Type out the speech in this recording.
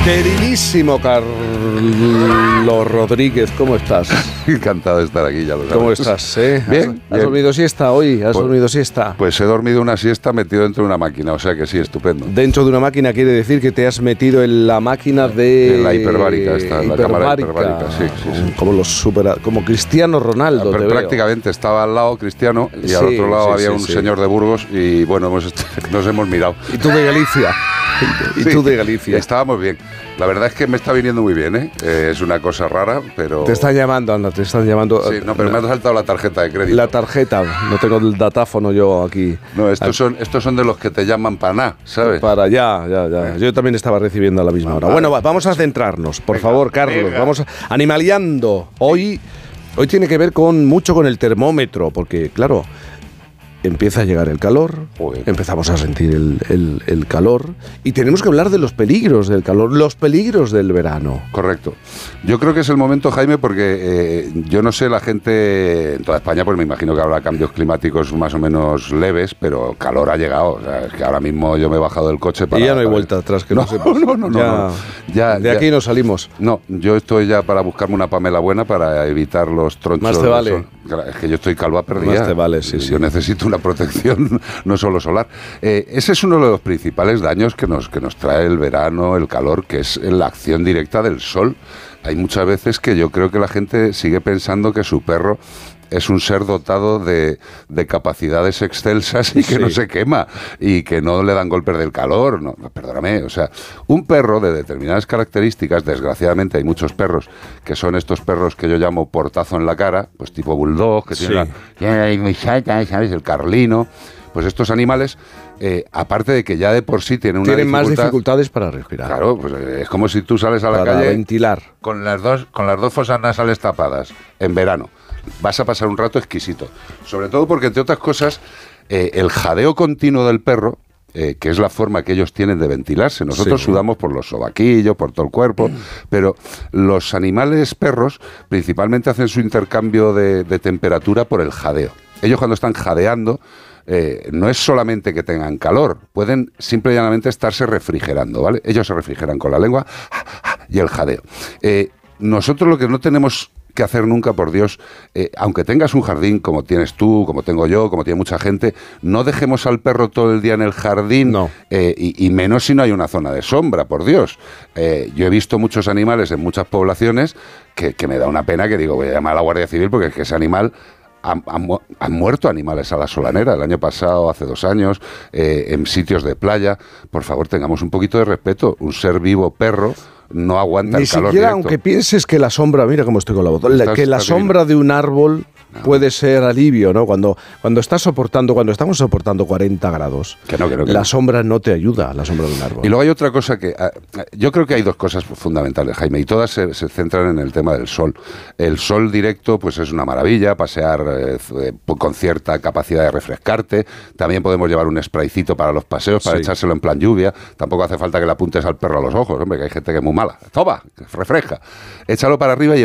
Queridísimo Carlos Rodríguez, ¿cómo estás? Encantado de estar aquí, ya lo sabes. ¿Cómo estás? Bien. ¿Has dormido siesta hoy? ¿Has dormido siesta? Pues he dormido una siesta metido dentro de una máquina, o sea que sí, estupendo. Dentro de una máquina quiere decir que te has metido en la máquina de... En la hiperbárica, en la cámara hiperbárica, sí. Como Cristiano Ronaldo, pero prácticamente estaba al lado Cristiano y al otro lado había un señor de Burgos y bueno, nos hemos mirado. ¿Y tú de Galicia? Tú de Galicia. Estábamos bien. La verdad es que me está viniendo muy bien, ¿eh? Es una cosa rara, pero... Te están llamando, anda, te están llamando. Sí, no, pero me ha saltado la tarjeta de crédito. La tarjeta, no tengo el datáfono yo aquí. No, estos son de los que te llaman para nada, ¿sabes? Para ya. Yo también estaba recibiendo a la misma hora. Bueno, vamos a centrarnos, por favor, Carlos. Vamos animaleando. Hoy tiene que ver mucho con el termómetro, porque, claro, empieza a llegar el calor, empezamos a sentir el calor y tenemos que hablar de los peligros del calor, los peligros del verano. Correcto. Yo creo que es el momento, Jaime, porque yo no sé, la gente en toda España, pues me imagino que habrá cambios climáticos más o menos leves, pero calor ha llegado. O sea, es que ahora mismo yo me he bajado del coche para... Y ya no hay vuelta atrás, que no sepas. No. De aquí no salimos. No, yo estoy ya para buscarme una Pamela buena para evitar los tronchos. Más te vale. Es que yo estoy calva perdida. Más te vale, sí. Yo necesito una protección, no solo solar. Ese es uno de los principales daños que nos trae el verano, el calor, que es la acción directa del sol. Hay muchas veces que yo creo que la gente sigue pensando que su perro es un ser dotado de capacidades excelsas y que no se quema y que no le dan golpes del calor. No, perdóname, o sea, un perro de determinadas características, desgraciadamente hay muchos perros que son estos perros que yo llamo portazo en la cara, pues tipo bulldog, que tienen ¿sabes? El carlino. Pues estos animales, aparte de que ya de por sí tienen más dificultades para respirar. Claro, pues es como si tú sales a la calle para ventilar con las dos fosas nasales tapadas en verano. Vas a pasar un rato exquisito. Sobre todo porque, entre otras cosas, el jadeo continuo del perro, que es la forma que ellos tienen de ventilarse. Nosotros sudamos por los sobaquillos, por todo el cuerpo, pero los animales perros principalmente hacen su intercambio de temperatura por el jadeo. Ellos cuando están jadeando, no es solamente que tengan calor, pueden simple y llanamente estarse refrigerando, ¿vale? Ellos se refrigeran con la lengua y el jadeo. Nosotros lo que no tenemos que hacer nunca, por Dios, aunque tengas un jardín como tienes tú, como tengo yo, como tiene mucha gente, no dejemos al perro todo el día en el jardín, y menos si no hay una zona de sombra, por Dios. Yo he visto muchos animales en muchas poblaciones que me da una pena, que digo, voy a llamar a la Guardia Civil porque es que ese animal... Han muerto animales a la solanera el año pasado, hace 2 años, en sitios de playa. Por favor, tengamos un poquito de respeto. Un ser vivo perro no aguanta el calor directo. Ni siquiera, aunque pienses que la sombra, mira cómo estoy con la voz, que la sombra de un árbol puede ser alivio, ¿no? Cuando estamos soportando 40 grados, la sombra no te ayuda, la sombra de un árbol. Y luego hay otra cosa que... yo creo que hay 2 cosas fundamentales, Jaime, y todas se centran en el tema del sol. El sol directo, pues es una maravilla, pasear con cierta capacidad de refrescarte. También podemos llevar un spraycito para los paseos, para echárselo en plan lluvia. Tampoco hace falta que le apuntes al perro a los ojos, hombre, que hay gente que es muy mala. Toma, refresca. Échalo para arriba y